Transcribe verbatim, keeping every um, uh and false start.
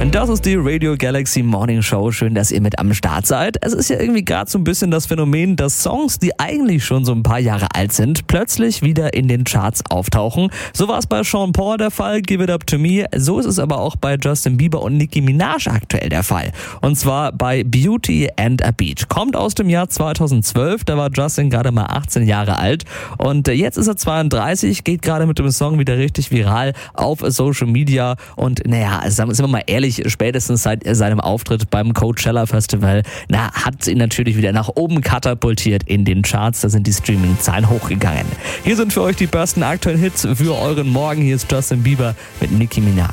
Das ist die Radio Galaxy Morning Show. Schön, dass ihr mit am Start seid. Es ist ja irgendwie gerade so ein bisschen das Phänomen, dass Songs, die eigentlich schon so ein paar Jahre alt sind, plötzlich wieder in den Charts auftauchen. So war es bei Sean Paul der Fall, Give It Up To Me. So ist es aber auch bei Justin Bieber und Nicki Minaj aktuell der Fall. Und zwar bei Beauty and a Beat. Kommt aus dem Jahr zweitausendzwölf, da war Justin gerade mal achtzehn Jahre alt. Und jetzt ist er zweiunddreißig, geht gerade mit dem Song wieder richtig viral auf Social Media. Und naja, sind wir mal ehrlich, spätestens seit seinem Auftritt beim Coachella Festival, na, hat ihn natürlich wieder nach oben katapultiert in den Charts. Da sind die Streaming-Zahlen hochgegangen. Hier sind für euch die besten aktuellen Hits für euren Morgen. Hier ist Justin Bieber mit Nicki Minaj.